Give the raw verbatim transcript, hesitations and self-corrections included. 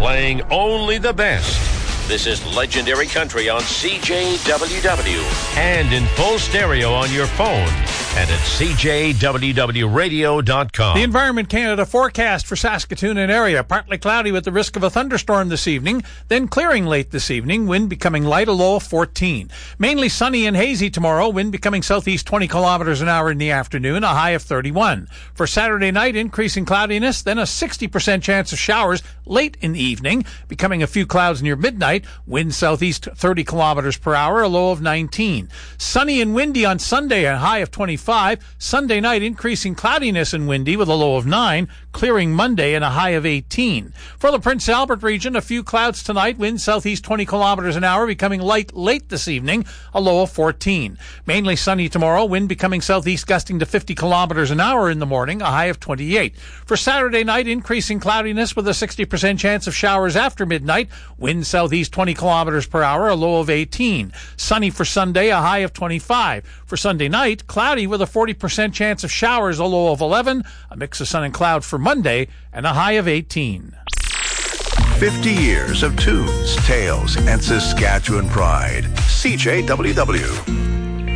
playing only the best. This is Legendary Country on C J W W and in full stereo on your phone and at C J W W radio dot com. The Environment Canada forecast for Saskatoon and area. Partly cloudy with the risk of a thunderstorm this evening, then clearing late this evening, wind becoming light, a low of fourteen. Mainly sunny and hazy tomorrow, wind becoming southeast twenty kilometers an hour in the afternoon, a high of thirty-one. For Saturday night, increasing cloudiness, then a sixty percent chance of showers late in the evening, becoming a few clouds near midnight. Wind southeast thirty kilometers per hour, a low of nineteen. Sunny and windy on Sunday, a high of twenty-five. Sunday night, increasing cloudiness and windy with a low of nine. Clearing Monday and a high of eighteen. For the Prince Albert region, a few clouds tonight. Wind southeast twenty kilometers an hour, becoming light late this evening, a low of fourteen. Mainly sunny tomorrow. Wind becoming southeast gusting to fifty kilometers an hour in the morning, a high of twenty-eight. For Saturday night, increasing cloudiness with a sixty percent chance of showers after midnight. Wind southeast twenty kilometers per hour, a low of eighteen. Sunny for Sunday, a high of twenty-five. For Sunday night, cloudy with a forty percent chance of showers, a low of eleven. A mix of sun and cloud for Monday, and a high of eighteen. fifty years of tunes, tales, and Saskatchewan pride. C J W W.